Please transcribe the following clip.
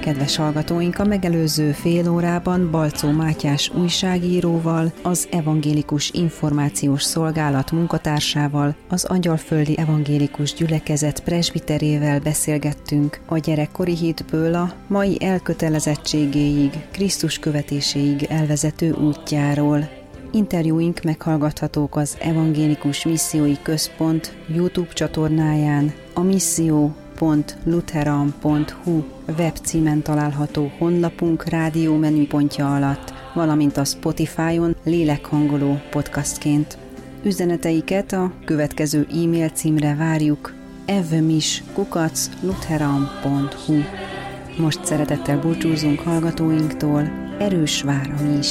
Kedves hallgatóink, a megelőző fél órában Balczó Mátyás újságíróval, az Evangélikus Információs Szolgálat munkatársával, az Angyalföldi Evangélikus Gyülekezet presbiterével beszélgettünk a gyerekkori hitből a mai elkötelezettségéig, Krisztus követéséig elvezető útjáról. Interjúink meghallgathatók az Evangélikus Missziói Központ YouTube csatornáján, a misszió.lutheran.hu webcímen található honlapunk rádió menüpontja alatt, valamint a Spotify-on lélekhangoló podcastként. Üzeneteiket a következő e-mail címre várjuk: evmis@lutheran.hu. Most szeretettel búcsúzunk hallgatóinktól, erős vár a mi